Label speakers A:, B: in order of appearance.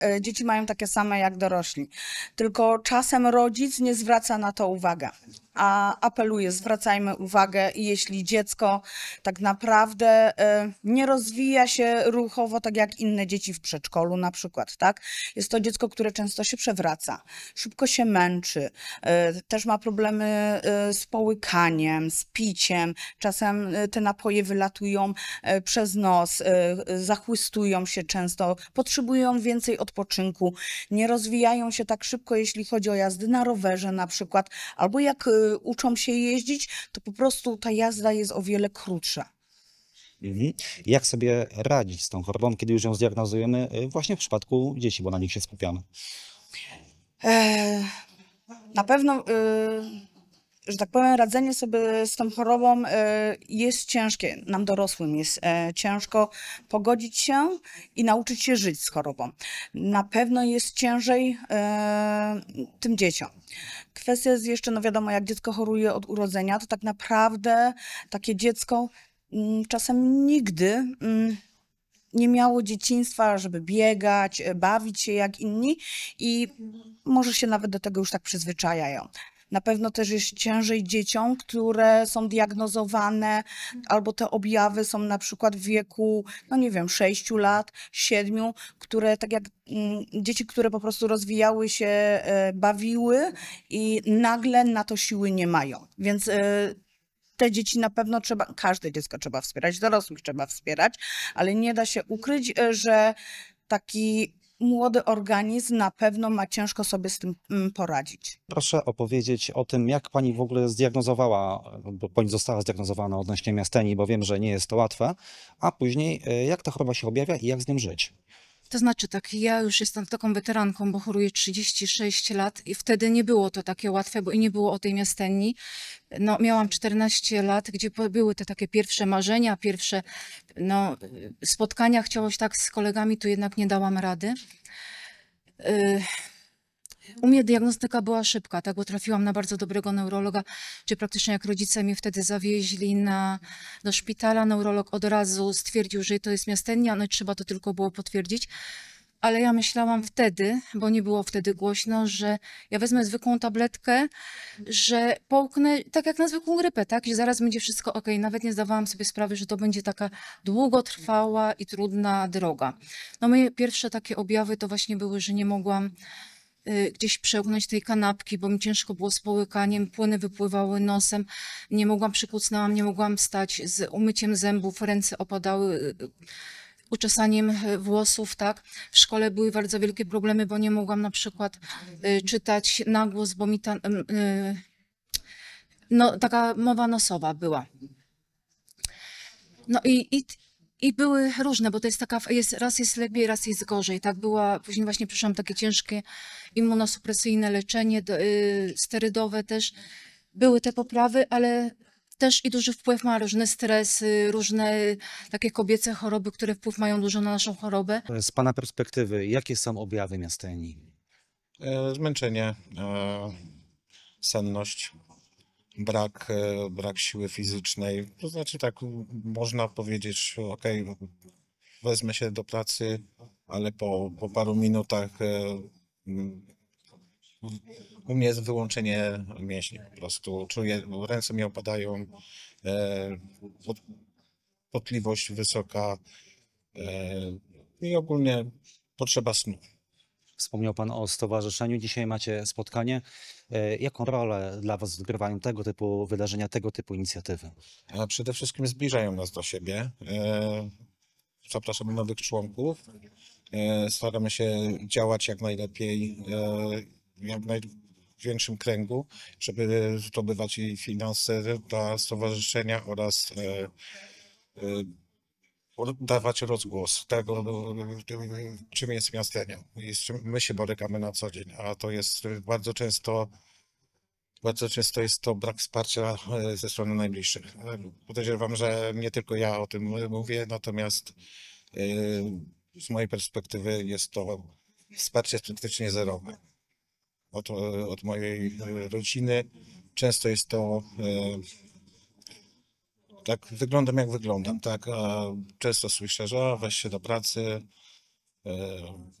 A: dzieci mają takie same jak dorośli. Tylko czasem rodzic nie zwraca na to uwagę. A apeluję, zwracajmy uwagę, jeśli dziecko tak naprawdę nie rozwija się ruchowo tak jak inne dzieci w przedszkolu na przykład, tak? Jest to dziecko, które często się przewraca, szybko się męczy, też ma problemy z połykaniem, z piciem, czasem te napoje wylatują przez nos, zachłystują się często, potrzebują więcej odpoczynku, nie rozwijają się tak szybko, jeśli chodzi o jazdy na rowerze na przykład, albo jak uczą się jeździć, to po prostu ta jazda jest o wiele krótsza.
B: Mhm. Jak sobie radzić z tą chorobą, kiedy już ją zdiagnozujemy, właśnie w przypadku dzieci, bo na nich się skupiamy?
A: E, Na pewno, że tak powiem, radzenie sobie z tą chorobą jest ciężkie. Nam dorosłym jest ciężko pogodzić się i nauczyć się żyć z chorobą. Na pewno jest ciężej tym dzieciom. Kwestia jest jeszcze, no wiadomo, jak dziecko choruje od urodzenia, to tak naprawdę takie dziecko czasem nigdy nie miało dzieciństwa, żeby biegać, bawić się jak inni i może się nawet do tego już tak przyzwyczajają. Na pewno też jest ciężej dzieciom, które są diagnozowane, albo te objawy są na przykład w wieku, no nie wiem, 6 lat, 7, które tak jak dzieci, które po prostu rozwijały się, bawiły i nagle na to siły nie mają. Więc te dzieci na pewno trzeba, każde dziecko trzeba wspierać, dorosłych trzeba wspierać, ale nie da się ukryć, że taki młody organizm na pewno ma ciężko sobie z tym poradzić.
B: Proszę opowiedzieć o tym, jak pani w ogóle zdiagnozowała, bo pani została zdiagnozowana odnośnie miasteni, bo wiem, że nie jest to łatwe, a później jak ta choroba się objawia i jak z nią żyć?
C: To znaczy tak, ja już jestem taką weteranką, bo choruję 36 lat i wtedy nie było to takie łatwe, bo i nie było o tej miasteni. No, miałam 14 lat, gdzie były te takie pierwsze marzenia, pierwsze spotkania. Chciało się tak z kolegami, tu jednak nie dałam rady. U mnie diagnostyka była szybka, tak, bo trafiłam na bardzo dobrego neurologa, gdzie praktycznie jak rodzice mnie wtedy zawieźli do szpitala, neurolog od razu stwierdził, że to jest miastenia, no i trzeba to tylko było potwierdzić. Ale ja myślałam wtedy, bo nie było wtedy głośno, że ja wezmę zwykłą tabletkę, że połknę tak jak na zwykłą grypę, tak, że zaraz będzie wszystko ok. Nawet nie zdawałam sobie sprawy, że to będzie taka długotrwała i trudna droga. No moje pierwsze takie objawy to właśnie były, że nie mogłam gdzieś przełknąć tej kanapki, bo mi ciężko było z połykaniem, płyny wypływały nosem, nie mogłam, przykucnęłam, nie mogłam wstać z umyciem zębów, ręce opadały, uczesaniem włosów, tak. W szkole były bardzo wielkie problemy, bo nie mogłam na przykład czytać na głos, bo mi taka mowa nosowa była. No i były różne, bo to jest taka, raz jest lepiej, raz jest gorzej. Tak była, później właśnie przeszłam takie ciężkie immunosupresyjne leczenie, sterydowe też. Były te poprawy, ale też i duży wpływ ma różne stresy, różne takie kobiece choroby, które wpływ mają dużo na naszą chorobę.
B: Z pana perspektywy, jakie są objawy miasteni?
D: Zmęczenie, senność, brak siły fizycznej. To znaczy tak, można powiedzieć, ok, wezmę się do pracy, ale po paru minutach u mnie jest wyłączenie mięśni. Po prostu czuję, ręce mi opadają, potliwość wysoka i ogólnie potrzeba snu.
B: Wspomniał pan o stowarzyszeniu, dzisiaj macie spotkanie. Jaką rolę dla was odgrywają tego typu wydarzenia, tego typu inicjatywy?
D: A przede wszystkim zbliżają nas do siebie. Zapraszamy nowych członków. Staramy się działać jak najlepiej, jak największym kręgu, żeby zdobywać i finanse dla stowarzyszenia oraz dawać rozgłos tego, czym jest miastenia i z czym my się borykamy na co dzień, a to jest bardzo często jest to brak wsparcia ze strony najbliższych. Podejrzewam, że nie tylko ja o tym mówię, natomiast z mojej perspektywy jest to wsparcie praktycznie zerowe. Od mojej rodziny często jest to tak, wyglądam jak wyglądam, tak, a często słyszę, że weź się do pracy,